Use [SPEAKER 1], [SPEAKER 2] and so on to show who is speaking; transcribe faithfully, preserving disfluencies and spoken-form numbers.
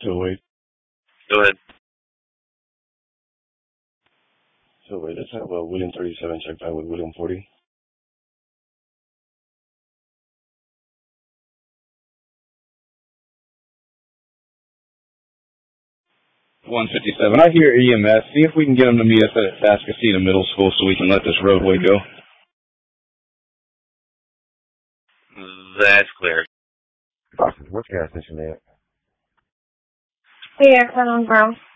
[SPEAKER 1] So wait.
[SPEAKER 2] Go ahead.
[SPEAKER 1] So wait, let's have uh, William thirty-seven check back with William forty.
[SPEAKER 3] one fifty-seven. I hear E M S. See if we can get them to meet us at Atascocita Middle School so we can let this roadway go.
[SPEAKER 2] That's clear.
[SPEAKER 1] What's gas station there?
[SPEAKER 4] Hey, Colonel Brown.